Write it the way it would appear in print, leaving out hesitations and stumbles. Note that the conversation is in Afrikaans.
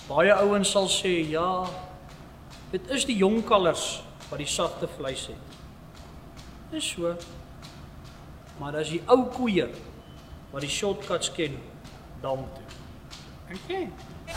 Baie ouens sal sê, ja, dit is die jong kalvers wat die sagte vleis het. Dis so. Maar as die ou koeie wat die shortcuts ken, dam toe. Okay.